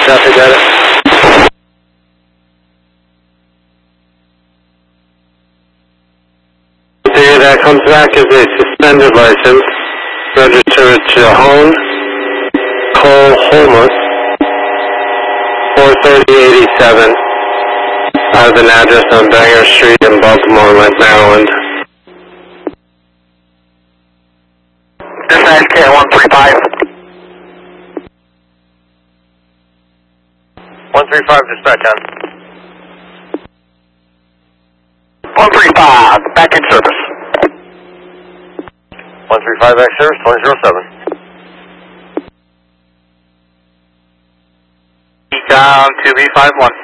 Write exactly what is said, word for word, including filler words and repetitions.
traffic data. Data that comes back is a suspended license registered to Hone Cole Holmus, four thirty eighty-seven, has an address on Banger Street in Baltimore, Maryland. Dispatch K one three five. one three five, dispatch on. one three five, back in service. one three five, back service, twenty oh seven. Down to V five one.